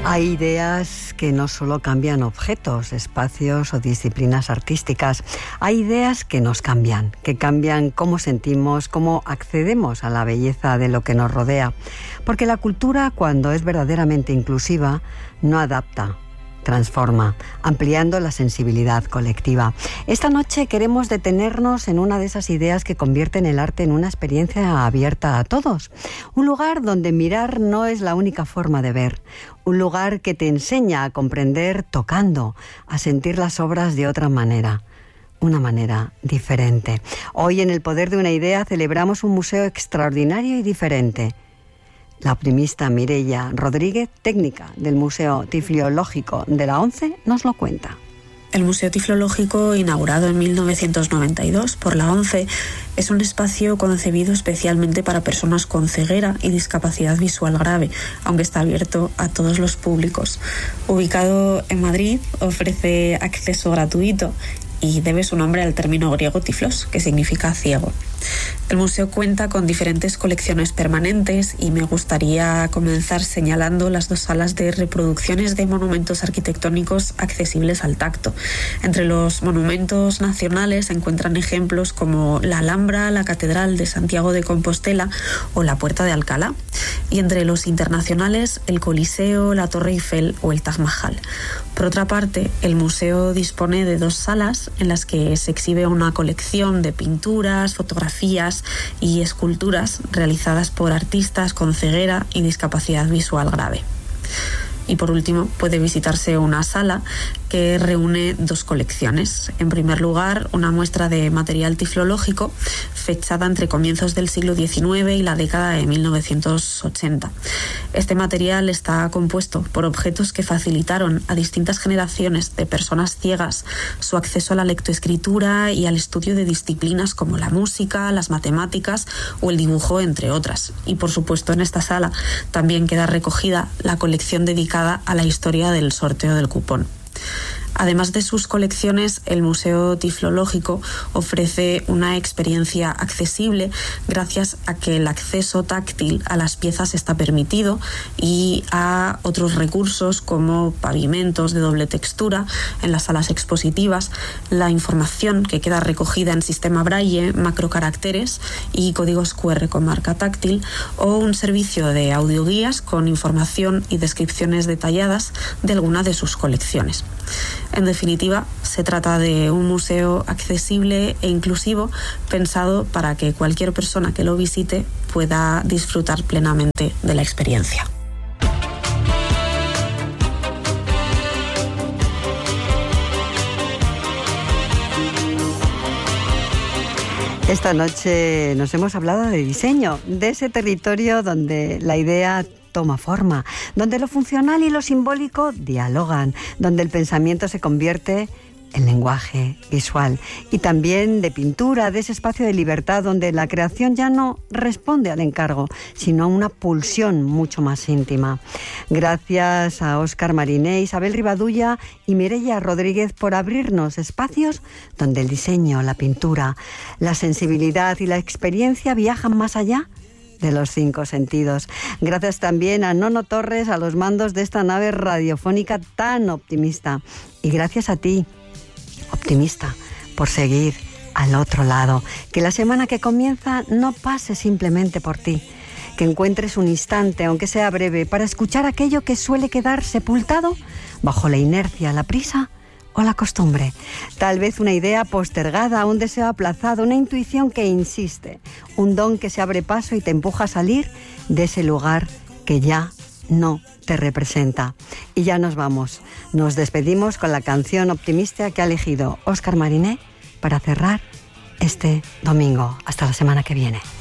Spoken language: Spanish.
Hay ideas que no solo cambian objetos, espacios o disciplinas artísticas. Hay ideas que nos cambian, que cambian cómo sentimos, cómo accedemos a la belleza de lo que nos rodea. Porque la cultura, cuando es verdaderamente inclusiva, no adapta, transforma, ampliando la sensibilidad colectiva. Esta noche queremos detenernos en una de esas ideas que convierten el arte en una experiencia abierta a todos. Un lugar donde mirar no es la única forma de ver. Un lugar que te enseña a comprender tocando, a sentir las obras de otra manera. Una manera diferente. Hoy en El Poder de una Idea celebramos un museo extraordinario y diferente. La optimista Mireia Rodríguez, técnica del Museo Tiflológico de la ONCE, nos lo cuenta. El Museo Tiflológico, inaugurado en 1992 por la ONCE, es un espacio concebido especialmente para personas con ceguera y discapacidad visual grave, aunque está abierto a todos los públicos. Ubicado en Madrid, ofrece acceso gratuito y debe su nombre al término griego tiflos, que significa ciego. El museo cuenta con diferentes colecciones permanentes y me gustaría comenzar señalando las dos salas de reproducciones de monumentos arquitectónicos accesibles al tacto. Entre los monumentos nacionales se encuentran ejemplos como la Alhambra, la Catedral de Santiago de Compostela o la Puerta de Alcalá. Y entre los internacionales, el Coliseo, la Torre Eiffel o el Taj Mahal. Por otra parte, el museo dispone de dos salas en las que se exhibe una colección de pinturas, fotografías y esculturas realizadas por artistas con ceguera y discapacidad visual grave. Y por último, puede visitarse una sala que reúne dos colecciones. En primer lugar, una muestra de material tiflológico fechada entre comienzos del siglo XIX y la década de 1980. Este material está compuesto por objetos que facilitaron a distintas generaciones de personas ciegas su acceso a la lectoescritura y al estudio de disciplinas como la música, las matemáticas o el dibujo, entre otras. Y por supuesto, en esta sala también queda recogida la colección dedicada a la historia del sorteo del cupón. Además de sus colecciones, el Museo Tiflológico ofrece una experiencia accesible gracias a que el acceso táctil a las piezas está permitido y a otros recursos como pavimentos de doble textura en las salas expositivas, la información que queda recogida en sistema Braille, macrocaracteres y códigos QR con marca táctil o un servicio de audioguías con información y descripciones detalladas de alguna de sus colecciones. En definitiva, se trata de un museo accesible e inclusivo pensado para que cualquier persona que lo visite pueda disfrutar plenamente de la experiencia. Esta noche nos hemos hablado de diseño, de ese territorio donde la idea toma forma, donde lo funcional y lo simbólico dialogan, donde el pensamiento se convierte en lenguaje visual, y también de pintura, de ese espacio de libertad donde la creación ya no responde al encargo, sino a una pulsión mucho más íntima. Gracias a Óscar Mariné, Isabel Rivadulla y Mireia Rodríguez por abrirnos espacios donde el diseño, la pintura, la sensibilidad y la experiencia viajan más allá de los 5 sentidos. Gracias también a Nono Torres, a los mandos de esta nave radiofónica tan optimista. Y gracias a ti, optimista, por seguir al otro lado. Que la semana que comienza no pase simplemente por ti. Que encuentres un instante, aunque sea breve, para escuchar aquello que suele quedar sepultado bajo la inercia, la prisa o la costumbre. Tal vez una idea postergada, un deseo aplazado, una intuición que insiste, un don que se abre paso y te empuja a salir de ese lugar que ya no te representa. Y ya nos vamos. Nos despedimos con la canción optimista que ha elegido Óscar Mariné para cerrar este domingo. Hasta la semana que viene.